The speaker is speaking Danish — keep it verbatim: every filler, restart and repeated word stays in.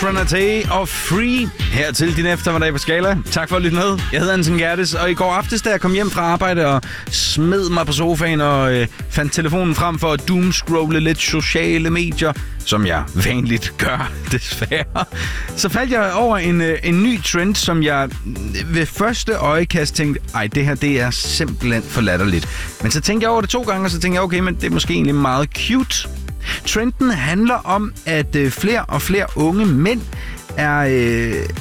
Pranate og Free her til din eftermiddag på Skala. Tak for at lytte med. Jeg hedder Ansen Gerdes, og i går aftes, da jeg kom hjem fra arbejde og smed mig på sofaen og øh, fandt telefonen frem for at doomscrolle lidt sociale medier, som jeg vanligt gør, desværre, så faldt jeg over en, øh, en ny trend, som jeg ved første øjekast tænkte, ej, det her, det er simpelthen for latterligt. Men så tænkte jeg over det to gange, og så tænkte jeg, okay, men det er måske egentlig meget cute. Trenden handler om, at øh, flere og flere unge mænd er, øh,